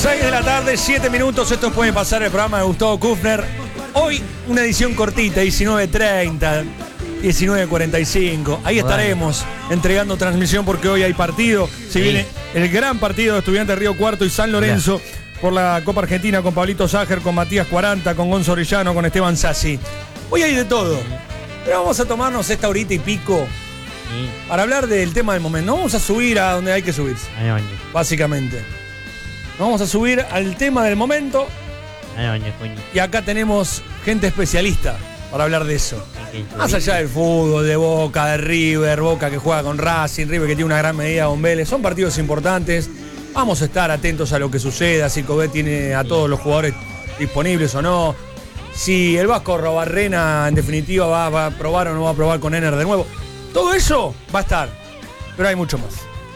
6 de la tarde, 7 minutos. Esto puede pasar el programa de Gustavo Kufner. Hoy una edición cortita, 19:30, 19:45. Ahí estaremos entregando transmisión porque hoy hay partido. Se viene el gran partido de Estudiantes Río Cuarto y San Lorenzo por la Copa Argentina con Pablito Ságer, con Matías Cuaranta, con Gonzo Orellano, con Esteban Sassi. Hoy hay de todo. Pero vamos a tomarnos esta horita y pico para hablar del tema del momento. No vamos a subir a donde hay que subirse, básicamente. Nos vamos a subir al tema del momento. Y acá tenemos gente especialista para hablar de eso. Más allá del fútbol, de Boca, de River, Boca que juega con Racing, River que tiene una gran medida con Vélez. Son partidos importantes. Vamos a estar atentos a lo que suceda, si Cobet tiene a todos los jugadores disponibles o no. Si el Vasco Arrobarrena en definitiva va a probar o no va a probar con Ener de nuevo. Todo eso va a estar. Pero hay mucho más.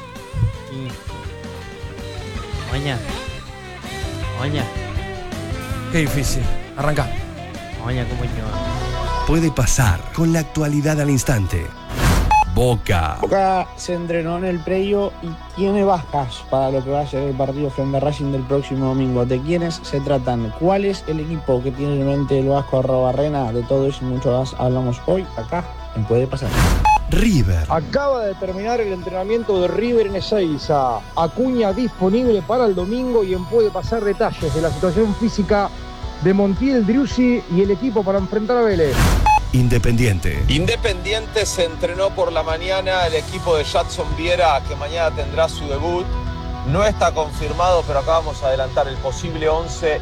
Oña. Qué difícil. Arrancá. Oña, ¿cómo yo? Puede pasar con la actualidad al instante. Boca se entrenó en el predio y tiene bajas para lo que va a ser el partido frente a Racing del próximo domingo. ¿De quiénes se tratan? ¿Cuál es el equipo que tiene en mente el Vasco Arrobarrena? De todo eso y mucho más hablamos hoy acá en Puede Pasar. River. Acaba de terminar el entrenamiento de River en Ezeiza. Acuña disponible para el domingo y en Puede Pasar detalles de la situación física de Montiel Driussi y el equipo para enfrentar a Vélez. Independiente. Independiente se entrenó por la mañana el equipo de Jadson Viera, que mañana tendrá su debut. No está confirmado, pero acá vamos a adelantar el posible 11